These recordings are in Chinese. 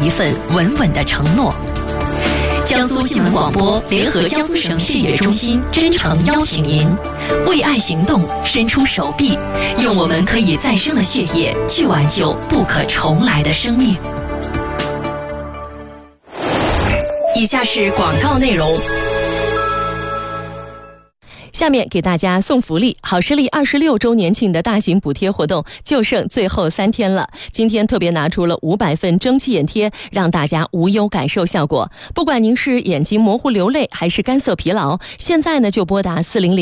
一份稳稳的承诺。江苏新闻广播联合江苏省血液中心真诚邀请您，为爱行动，伸出手臂，用我们可以再生的血液去挽救不可重来的生命。以下是广告内容。下面给大家送福利，好视力26周年庆的大型补贴活动就剩最后3天了。今天特别拿出了500份蒸汽眼贴，让大家无忧感受效果。不管您是眼睛模糊流泪还是干涩疲劳，现在呢就拨打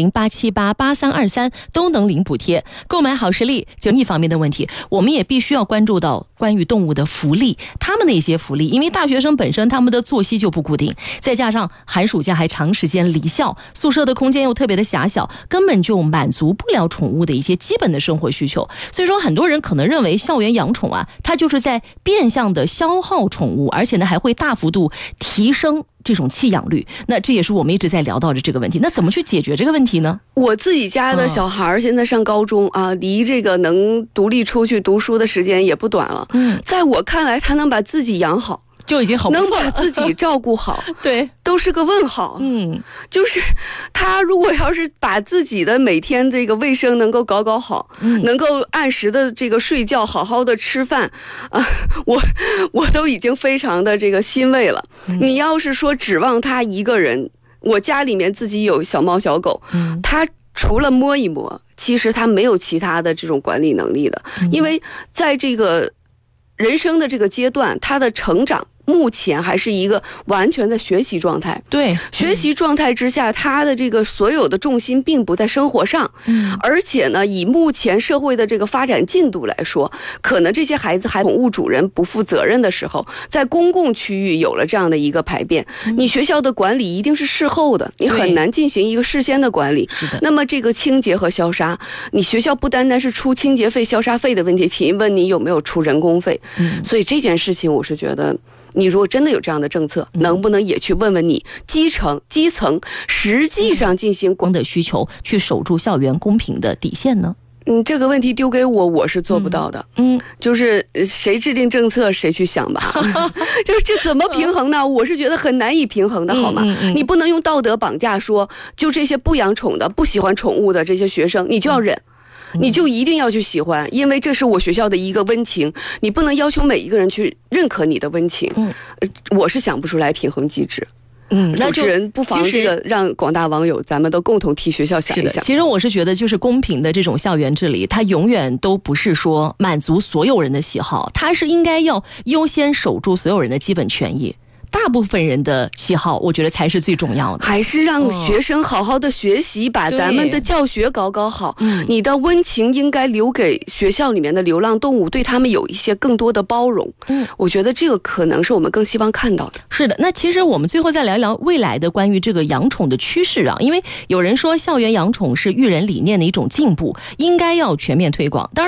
400-878-8323都能领补贴。购买好视力就一方面的问题，我们也必须要关注到关于动物的福利，他们的一些福利，因为大学生本身他们的作息就不固定，再加上寒暑假还长时间离校，宿舍的空间又特别的狭小，根本就满足不了宠物的一些基本的生活需求。所以说很多人可能认为校园养宠啊，它就是在变相的消耗宠物，而且呢还会大幅度提升这种弃养率。那这也是我们一直在聊到的这个问题，那怎么去解决这个问题呢？ 我自己家的小孩现在上高中啊，离这个能独立出去读书的时间也不短了。在我看来，他能把自己养好就已经好不错了， 能把自己照顾好对， 都是个问号。就是他如果要是把自己的每天这个卫生能够搞好，能够按时的这个睡觉，好好的吃饭啊，我都已经非常的这个欣慰了。你要是说指望他一个人，我家里面自己有小猫小狗，他除了摸一摸，其实他没有其他的这种管理能力的。因为在这个人生的这个阶段，他的成长目前还是一个完全的学习状态。对，学习状态之下，他的这个所有的重心并不在生活上。而且呢，以目前社会的这个发展进度来说，可能这些孩子还宠物主人不负责任的时候，在公共区域有了这样的一个排便，你学校的管理一定是事后的，你很难进行一个事先的管理。那么这个清洁和消杀，你学校不单单是出清洁费、消杀费的问题，请问你有没有出人工费？所以这件事情，我是觉得，你如果真的有这样的政策，能不能也去问问你基层实际上进行光的需求，去守住校园公平的底线呢？这个问题丢给我是做不到的。就是谁制定政策谁去想吧。就是这怎么平衡呢？我是觉得很难以平衡的，好吗？你不能用道德绑架说，就这些不养宠的、不喜欢宠物的这些学生，你就要忍。你就一定要去喜欢，因为这是我学校的一个温情，你不能要求每一个人去认可你的温情。我是想不出来平衡机制。主持人不妨这个让广大网友咱们都共同替学校想一想。其实我是觉得，就是公平的这种校园治理，它永远都不是说满足所有人的喜好，它是应该要优先守住所有人的基本权益。大部分人的喜好，我觉得才是最重要的。还是让学生好好的学习，把咱们的教学搞好。你的温情应该留给学校里面的流浪动物，对他们有一些更多的包容。我觉得这个可能是我们更希望看到的。是的，那其实我们最后再聊一聊未来的关于这个养宠的趋势啊，因为有人说校园养宠是育人理念的一种进步，应该要全面推广。当然